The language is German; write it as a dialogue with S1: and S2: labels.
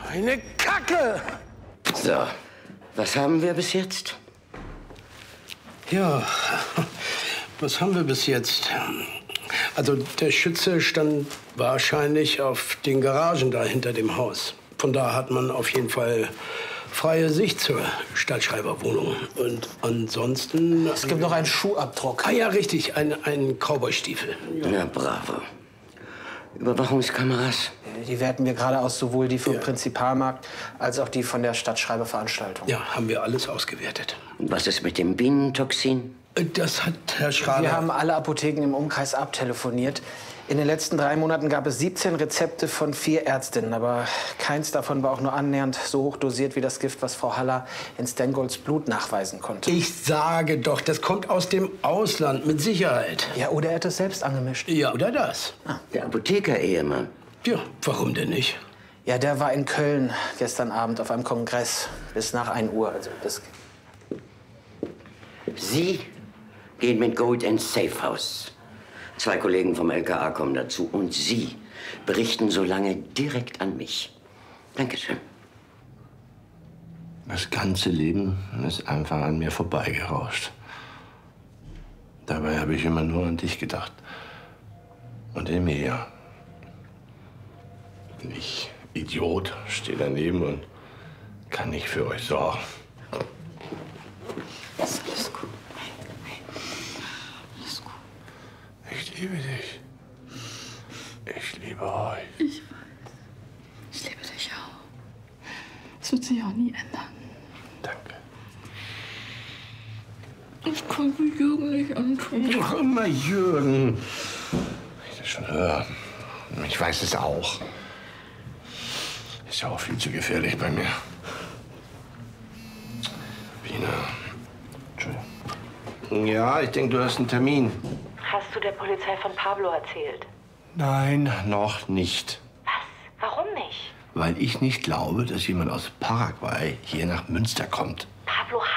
S1: Eine Kacke!
S2: So, was haben wir bis jetzt?
S1: Ja, was haben wir bis jetzt? Also der Schütze stand wahrscheinlich auf den Garagen da hinter dem Haus. Von da hat man auf jeden Fall freie Sicht zur Stadtschreiberwohnung. Und ansonsten...
S3: Es gibt noch einen Schuhabdruck.
S1: Ah ja, richtig, ein Cowboystiefel.
S2: Ja, bravo. Überwachungskameras?
S3: Die werten wir gerade aus, sowohl die vom Prinzipalmarkt als auch die von der Stadtschreiberveranstaltung.
S1: Ja, haben wir alles ausgewertet.
S2: Und was ist mit dem Bienentoxin?
S1: Das hat Herr Schrader...
S3: Wir haben alle Apotheken im Umkreis abtelefoniert. In den letzten 3 Monaten gab es 17 Rezepte von 4 Ärztinnen. Aber keins davon war auch nur annähernd so hoch dosiert wie das Gift, was Frau Haller in Stengolds Blut nachweisen konnte.
S1: Ich sage doch, das kommt aus dem Ausland, mit Sicherheit.
S3: Ja, oder er hat es selbst angemischt.
S1: Ja, oder das.
S2: Der Apotheker-Ehemann.
S1: Ja, warum denn nicht?
S3: Ja, der war in Köln gestern Abend auf einem Kongress bis nach 1 Uhr. Also das
S2: Sie gehen mit Gold ins Safehouse. 2 Kollegen vom LKA kommen dazu. Und Sie berichten so lange direkt an mich. Dankeschön.
S4: Das ganze Leben ist einfach an mir vorbeigerauscht. Dabei habe ich immer nur an dich gedacht. Und Emilia. Ich, Idiot, stehe daneben und kann nicht für euch sorgen.
S5: Ist alles gut. Alles gut.
S4: Ich liebe dich. Ich liebe euch.
S5: Ich weiß. Ich liebe dich auch. Es wird sich auch nie ändern.
S4: Danke.
S5: Ich kann mich Jürgen nicht antun.
S4: Doch immer Jürgen. Ich das schon höre. Ich weiß es auch. Ist ja auch viel zu gefährlich bei mir. Pina. Entschuldigung. Ja, ich denke, du hast einen Termin.
S6: Hast du der Polizei von Pablo erzählt?
S4: Nein, noch nicht.
S6: Was? Warum nicht?
S4: Weil ich nicht glaube, dass jemand aus Paraguay hier nach Münster kommt.
S6: Pablo